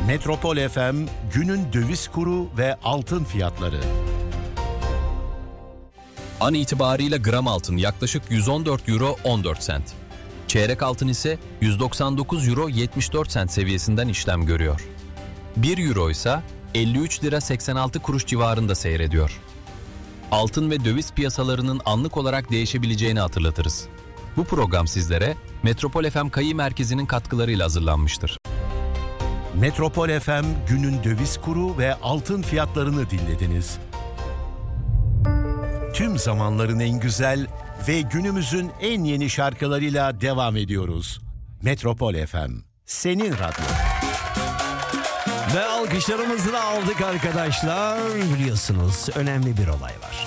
Metropol FM günün döviz kuru ve altın fiyatları. An itibariyle gram altın yaklaşık 114 euro 14 sent. Çeyrek altın ise 199 euro 74 sent seviyesinden işlem görüyor. 1 euro ise 53 lira 86 kuruş civarında seyrediyor. Altın ve döviz piyasalarının anlık olarak değişebileceğini hatırlatırız. Bu program sizlere Metropol FM Kayı Merkezi'nin katkılarıyla hazırlanmıştır. Metropol FM günün döviz kuru ve altın fiyatlarını dinlediniz. Tüm zamanların en güzel ve günümüzün en yeni şarkılarıyla devam ediyoruz. Metropol FM, senin radyo. Ve alkışlarımızı da aldık arkadaşlar. Biliyorsunuz önemli bir olay var.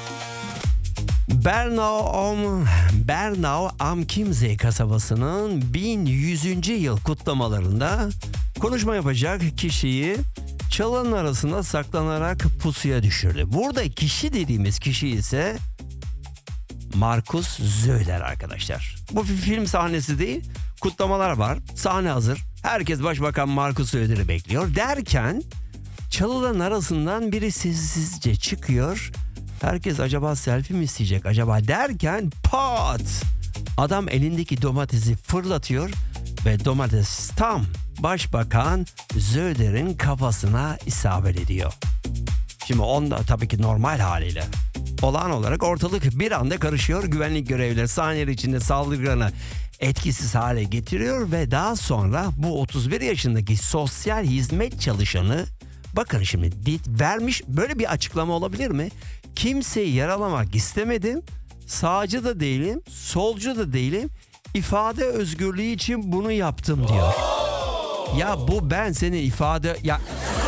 Bernau am Chiemsee kasabasının 1100. yıl kutlamalarında konuşma yapacak kişiyi çalının arasında saklanarak pusuya düşürdü. Burada kişi dediğimiz kişi ise Markus Söder arkadaşlar. Bu bir film sahnesi değil, kutlamalar var, sahne hazır. Herkes Başbakan Markus Söder'i bekliyor derken çalıların arasından biri sessizce çıkıyor. Herkes acaba selfie mi isteyecek acaba derken pat! Adam elindeki domatesi fırlatıyor ve domates tam Başbakan Söder'in kafasına isabet ediyor. Şimdi onda tabii ki normal haliyle. Olağan olarak ortalık bir anda karışıyor. Güvenlik görevlileri saniyeler içinde saldırganı etkisiz hale getiriyor ve daha sonra bu 31 yaşındaki sosyal hizmet çalışanı, bakın şimdi vermiş, böyle bir açıklama olabilir mi? Kimseyi yaralamak istemedim. Sağcı da değilim, solcu da değilim. İfade özgürlüğü için bunu yaptım diyor. Ya bu ben senin ifade... Ya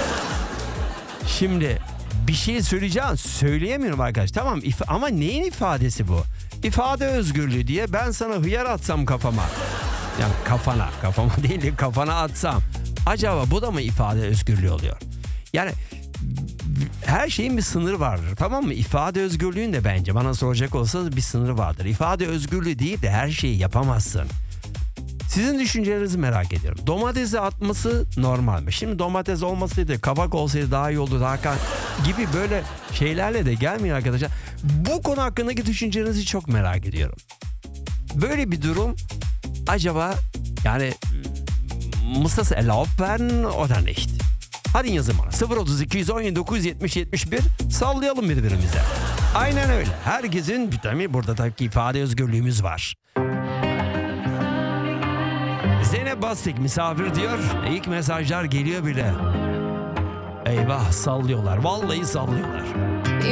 şimdi bir şey söyleyeceğim, söyleyemiyorum arkadaş. Tamam ama neyin ifadesi bu? İfade özgürlüğü diye ben sana hıyar atsam kafama. Yani kafama değil de kafana atsam. Acaba bu da mı ifade özgürlüğü oluyor? Yani her şeyin bir sınırı vardır, tamam mı? İfade özgürlüğün de bence bana soracak olsa bir sınırı vardır. İfade özgürlüğü değil de her şeyi yapamazsın. Sizin düşüncelerinizi merak ediyorum. Domatesi atması normal mi? Şimdi domates olmasaydı, kabak olsaydı daha iyi olurdu Hakan gibi böyle şeylerle de gelmeyin arkadaşlar. Bu konu hakkındaki düşüncelerinizi çok merak ediyorum. Böyle bir durum acaba yani muss das erlaubt werden oder nicht? Hadi yazın bana. 032 117 970 71 sallayalım birbirimize. Aynen öyle. Herkesin tabii burada tabii ki ifade özgürlüğümüz var. Zeynep Bastık misafir diyor. İlk mesajlar geliyor bile. Eyvah, sallıyorlar. Vallahi sallıyorlar.